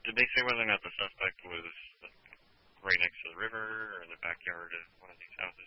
Did they say whether or not the suspect was right next to the river or in the backyard of one of these houses?